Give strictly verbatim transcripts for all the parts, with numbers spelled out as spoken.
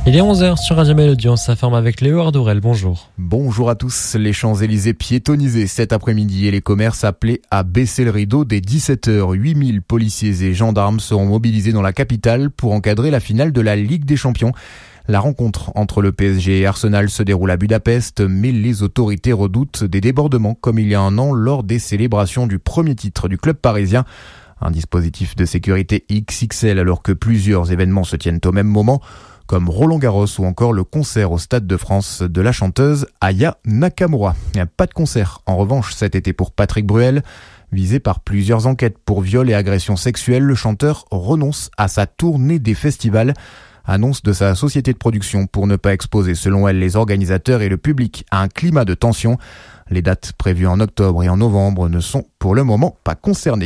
Il est onze heures sur Radio Mélodie, on s'informe avec Léo Ardorel, bonjour. Bonjour à tous, les Champs-Élysées piétonnisés cet après-midi et les commerces appelés à baisser le rideau dès dix-sept heures. huit mille policiers et gendarmes seront mobilisés dans la capitale pour encadrer la finale de la Ligue des Champions. La rencontre entre le P S G et Arsenal se déroule à Budapest, mais les autorités redoutent des débordements comme il y a un an lors des célébrations du premier titre du club parisien. Un dispositif de sécurité X X L alors que plusieurs événements se tiennent au même moment, comme Roland-Garros ou encore le concert au Stade de France de la chanteuse Aya Nakamura. Il n'y a pas de concert, en revanche, cet été pour Patrick Bruel. Visé par plusieurs enquêtes pour viol et agression sexuelle, le chanteur renonce à sa tournée des festivals. Annonce de sa société de production pour ne pas exposer, selon elle, les organisateurs et le public à un climat de tension. Les dates prévues en octobre et en novembre ne sont pour le moment pas concernées.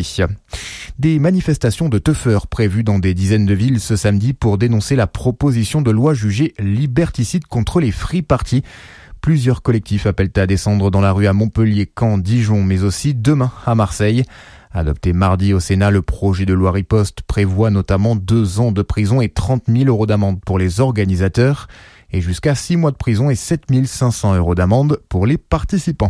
Des manifestations de teufeurs prévues dans des dizaines de villes ce samedi pour dénoncer la proposition de loi jugée liberticide contre les free parties. Plusieurs collectifs appellent à descendre dans la rue à Montpellier, Caen, Dijon, mais aussi demain à Marseille. Adopté mardi au Sénat, le projet de loi riposte prévoit notamment deux ans de prison et trente mille euros d'amende pour les organisateurs et jusqu'à six mois de prison et sept mille cinq cents euros d'amende pour les participants.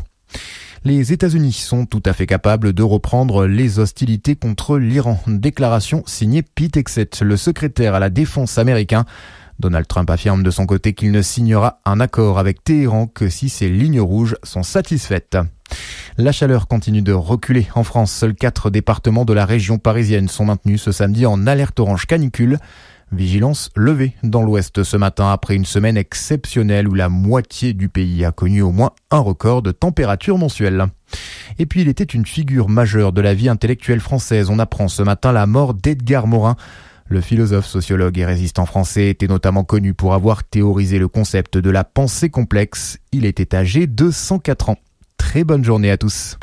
Les États-Unis sont tout à fait capables de reprendre les hostilités contre l'Iran. Déclaration signée Pete Hegseth, le secrétaire à la défense américain. Donald Trump affirme de son côté qu'il ne signera un accord avec Téhéran que si ses lignes rouges sont satisfaites. La chaleur continue de reculer en France. Seuls quatre départements de la région parisienne sont maintenus ce samedi en alerte orange canicule. Vigilance levée dans l'ouest ce matin après une semaine exceptionnelle où la moitié du pays a connu au moins un record de température mensuelle. Et puis il était une figure majeure de la vie intellectuelle française. On apprend ce matin la mort d'Edgar Morin. Le philosophe, sociologue et résistant français était notamment connu pour avoir théorisé le concept de la pensée complexe. Il était âgé de cent quatre ans. Très bonne journée à tous.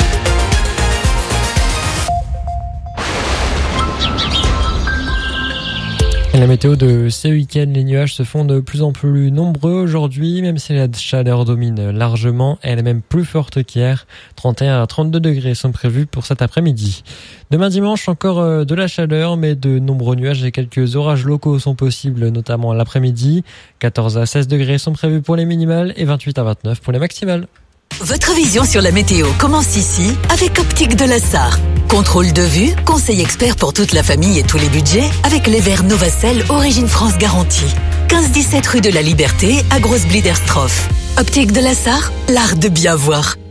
La météo de ce week-end, les nuages se font de plus en plus nombreux aujourd'hui, même si la chaleur domine largement, elle est même plus forte qu'hier. trente et un à trente-deux degrés sont prévus pour cet après-midi. Demain dimanche, encore de la chaleur, mais de nombreux nuages et quelques orages locaux sont possibles, notamment l'après-midi. quatorze à seize degrés sont prévus pour les minimales et vingt-huit à vingt-neuf pour les maximales. Votre vision sur la météo commence ici avec Optique de la Sarre. Contrôle de vue, conseil expert pour toute la famille et tous les budgets avec les verres Novacell Origine France garantie. quinze dix-sept rue de la Liberté à Grosse-Bliederstroff. Optique de la Sarre, l'art de bien voir.